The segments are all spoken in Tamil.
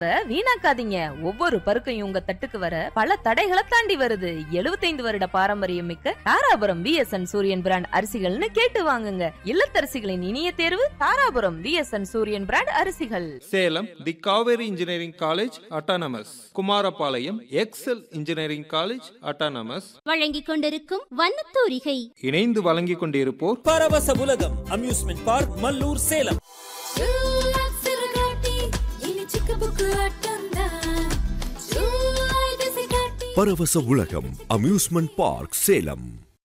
வீணாக்காதீங்க. ஒவ்வொரு பருக்கையும் உங்க தட்டுக்கு வர பல தடைகளை தாண்டி வருது. 75 வருட பாரம்பரியம் மிக்க தாராபுரம் விஎஸ்என் சூரியன் பிராண்ட் அரிசிகள்னு கேட்டு வாங்குங்க. இல்லத்தரசிகளின் இனிய தேர்வு தாராபுரம் விஎஸ்என் சூரியன் பிராண்ட் அரிசிகள். சேலம் தி Kaveri engineering college autonomous, Kumarapalayam XL engineering college autonomous வழங்கிக் கொண்டிருக்கும் வண்ணத்தூரிகை. இணைந்து வழங்கிக் கொண்டிருப்போர் பரவச உலகம் அம்யூஸ்மெண்ட் பார்க், மல்லூர், சேலம். பரவச உலகம் அம்யூஸ்மெண்ட் பார்க், சேலம்.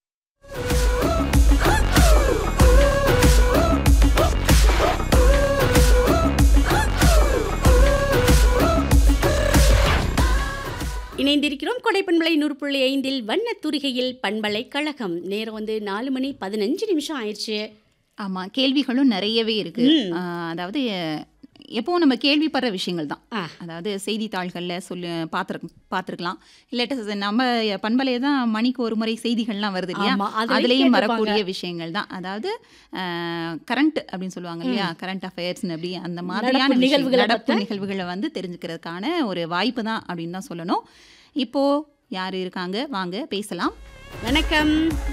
இணைந்திருக்கிறோம் கொடைப்பண்பலை 100.5 வண்ணத்தூரிகையில் பண்பலை கழகம். நேரம் 4:15 ஆயிடுச்சு. ஆமாம், கேள்விகளும் நிறையவே இருக்குது. அதாவது எப்போவும் நம்ம கேள்விப்படுற விஷயங்கள் தான். அதாவது செய்தித்தாள்களில் பார்த்துருக்கலாம், இல்லாட்ட நம்ம பண்பலையே தான் மணிக்கு ஒரு முறை செய்திகள்லாம் வருது இல்லையா, அதுலேயும் வரக்கூடிய விஷயங்கள் தான். அதாவது கரண்ட் அப்படின்னு சொல்லுவாங்க இல்லையா, கரண்ட் அஃபேர்ஸ்னு அப்படி அந்த மாதிரியான நடப்பு நிகழ்வுகளை வந்து தெரிஞ்சுக்கிறதுக்கான ஒரு வாய்ப்பு தான் அப்படின்னு தான் சொல்லணும். இப்போது யார் இருக்காங்க, வாங்க பேசலாம். வணக்கம்.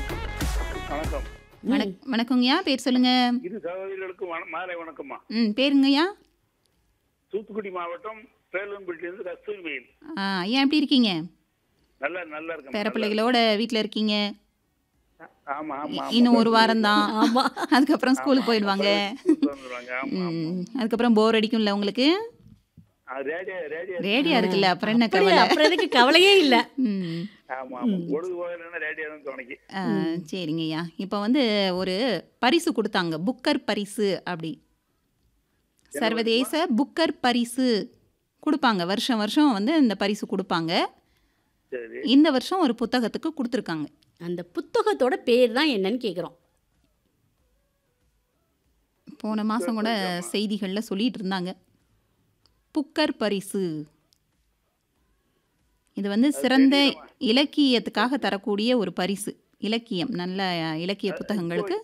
வணக்கங்கய்யா, பேர் சொல்லுங்க. இது சகோதரிகளுக்கு மாலை வணக்கம்மா. பேருங்கய்யா? தூத்துக்குடி மாவட்டம் பேலம்பட்டியிலிருந்து கஸ்தூரிமயில். ஐயா எப்படி இருக்கீங்க? நல்லா இருக்கேன். பேர பிள்ளைகளோட வீட்டில் இருக்கீங்க? ஆமா ஆமா. இன்னும் ஒரு வாரம் தான், அதுக்கப்புறம் ஸ்கூலுக்கு போயிடுவாங்க. அதுக்கப்புறம் போர் அடிக்கும்ல உங்களுக்கு? ரேடியா இருக்குல்ல, அப்புறம் என்ன கவலை? அப்புறம் எதுக்கு கவலையே இல்லை. சரிங்கய்யா, இப்போ வந்து ஒரு பரிசு கொடுத்தாங்க, புக்கர் பரிசு. அப்படி சர்வதேச புக்கர் பரிசு கொடுப்பாங்க. வருஷம் வருஷம் வந்து இந்த பரிசு கொடுப்பாங்க. இந்த வருஷம் ஒரு புத்தகத்துக்கு கொடுத்துருக்காங்க. அந்த புத்தகத்தோட பேர் தான் என்னன்னு கேட்குறோம். போன மாதம் கூட செய்திகளில் சொல்லிட்டு இருந்தாங்க, புக்கர் பரிசு. இது வந்து சிறந்த இலக்கியத்துக்காக தரக்கூடிய ஒரு பரிசு. இலக்கியம், நல்ல இலக்கிய புத்தகங்களுக்கு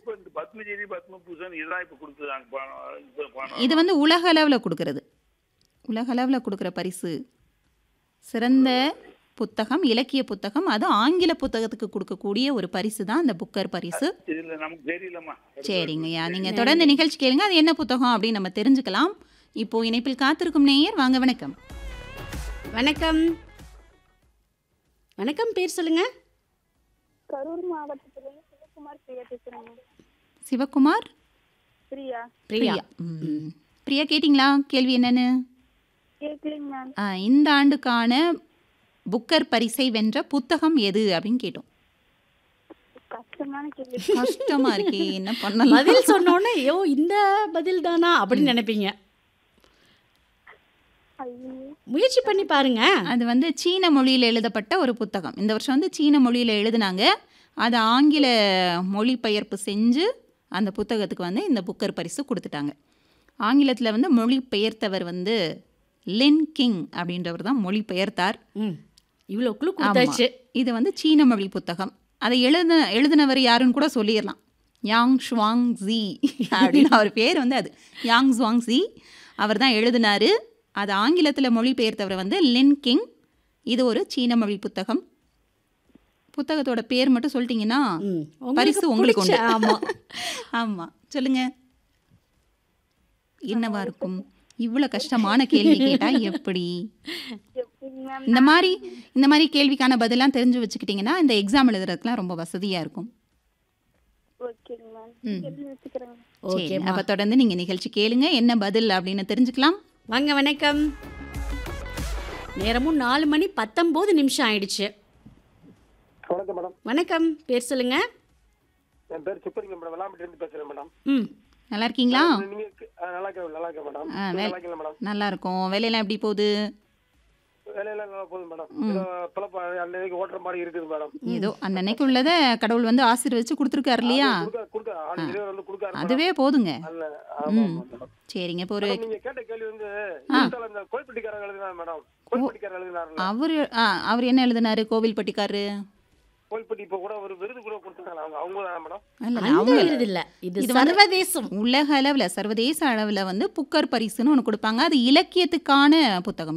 இது வந்து உலக அளவில் கொடுக்கறது, உலக அளவில் கொடுக்குற பரிசு. சிறந்த புத்தகம், இலக்கிய புத்தகம், அது ஆங்கில புத்தகத்துக்கு கொடுக்கக்கூடிய ஒரு பரிசு தான் இந்த புக்கர் பரிசு. சரிங்கய்யா, நீங்கள் தொடர்ந்து நிகழ்ச்சி கேளுங்க, அது என்ன புத்தகம் அப்படின்னு நம்ம தெரிஞ்சுக்கலாம். இப்போ இணைப்பில் காத்திருக்கும் நேயர், வாங்க. வணக்கம். வணக்கம். வணக்கம், பேர் சொல்லுங்க. கரூர் மாவட்டத்துல சிவகுமார் பிரியா பேசுறேன். சிவகுமார் பிரியா. பிரியா. பிரியா, கேட்டிங்களா கேள்வி என்னன்னு? கேட்கலீங்க மேம். இந்த ஆண்டுக்கான புக்கர் பரிசை வென்ற புத்தகம் எது அப்படின்னு கேட்டோம். கஷ்டமான கேள்வி. கஷ்டமா இருக்கே, என்ன பண்ணலாம்? பதில் சொன்னோன்னே ஐயோ இந்த பதில் தானா அப்படின்னு நினைப்பீங்க. முயற்சி பண்ணி பாருங்க. அது வந்து சீன மொழியில் எழுதப்பட்ட ஒரு புத்தகம். இந்த வருஷம் வந்து சீன மொழியில் எழுதுனாங்க, அதை ஆங்கில மொழிபெயர்ப்பு செஞ்சு அந்த புத்தகத்துக்கு வந்து இந்த புக்கர் பரிசு கொடுத்துட்டாங்க. ஆங்கிலத்தில் வந்து மொழிபெயர்த்தவர் வந்து லின் கிங் அப்படின்றவர் தான் மொழிபெயர்த்தார். இவ்வளோ குழு கொடுத்தாச்சு. இது வந்து சீன மொழி புத்தகம். அதை எழுதினவர் யாருன்னு கூட சொல்லிடலாம், யாங் ஷுவாங் ஜி அப்படின்னு அவர் பேர் வந்து. அது யாங் ஷுவாங் ஜி, அவர் தான் எழுதினார். அது ஆங்கிலத்தில் மொழிபெயர்த்தவர் வந்து லின் கிங். இது ஒரு சீன மொழி புத்தகம். புத்தகத்தோட பேர் மட்டும் சொல்லிட்டீங்கன்னா பரிசு உங்களுக்கு உண்டு. ஆமாம் ஆமாம், சொல்லுங்க என்னவா இருக்கும்? இவ்வளோ கஷ்டமான கேள்வி கேட்டால் எப்படி? இந்த மாதிரி கேள்விக்கான பதிலாம் தெரிஞ்சு வச்சுக்கிட்டிங்கன்னா இந்த எக்ஸாம் எழுதுறதுக்குலாம் ரொம்ப வசதியாக இருக்கும். சரி, அப்போ தொடர்ந்து நீங்கள் நிகழ்ச்சி கேளுங்க, என்ன பதில் அப்படின்னு தெரிஞ்சுக்கலாம். வாங்க. வணக்கம். நேரமும் 4:19 ஆயிடுச்சு. வணக்கம் மேடம். வணக்கம், பேர் சொல்லுங்க. என் பேர் சுப்பலிங்கம் மேடம், வெள்ளாம்பட்டியிலிருந்து பேசுறேன் மேடம். நல்லா இருக்கீங்களா? நல்லா இருக்கேன் மேடம். நல்லா இருக்கும். வேலையெல்லாம் எப்படி போகுது? வேலையெல்லாம் நல்லா போகுது மேடம். அன்னைக்கு ஓட்டுற மாதிரி இருக்குது மேடம். ஏதோ அன்னைக்கு உள்ளதை கடவுள் வந்து ஆசீர்வதிச்சு கொடுத்துருக்காரு இல்லையா, அதுவே போதுங்க. சரிங்க. இப்போ ஒரு நீங்க கேட்ட கேள்வி வந்து கோவில்பட்டிக்காரர் எழுதினார் மேடம். அவர் என்ன எழுதினாரு? கோவில்பட்டிக்காரரு கோவில்பட்டி இப்போ கூட ஒரு விருது கூட கொடுத்தாங்க, அவங்க தானே மேடம்? இது சர்வதேசம், உலக அளவில் சர்வதேச அளவில் வந்து புக்கர் பரிசுன்னு ஒன்று கொடுப்பாங்க. அது இலக்கியத்துக்கான புத்தகம்.